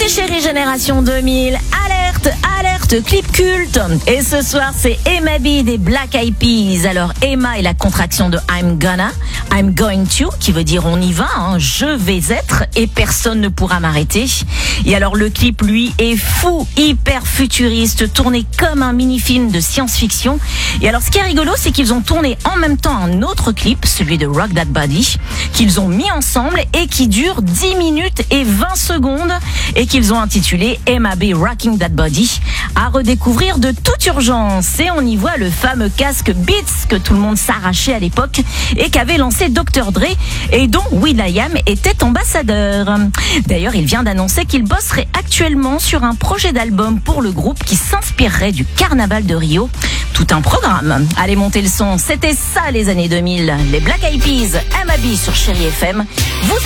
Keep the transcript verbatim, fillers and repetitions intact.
écoutez Chérie Génération deux mille. Alerte, alerte, clip culte. Et ce soir, c'est Emma B des Black Eyed Peas. Alors, Emma est la contraction de I'm gonna, I'm going to, qui veut dire on y va, hein, je vais être, et personne ne pourra m'arrêter. Et alors, le clip, lui, est fou, hyper futuriste, tourné comme un mini-film de science-fiction. Et alors, ce qui est rigolo, c'est qu'ils ont tourné en même temps un autre clip, celui de Rock That Body, qu'ils ont mis ensemble et qui dure dix minutes et vingt secondes et qu'ils ont intitulé Emma B Rocking That Body, à redécouvrir de toute urgence. Et on y voit le fameux casque Beats que tout le monde s'arrachait à l'époque et qu'avait lancé docteur Dre et dont will.i.am était ambassadeur. D'ailleurs, il vient d'annoncer qu'il bosserait actuellement sur un projet d'album pour le groupe qui s'inspirerait du carnaval de Rio. Tout un programme. Allez, montez le son. C'était ça les années deux mille. Les Black Eyed Peas, Emma B sur Chérie F M. Vous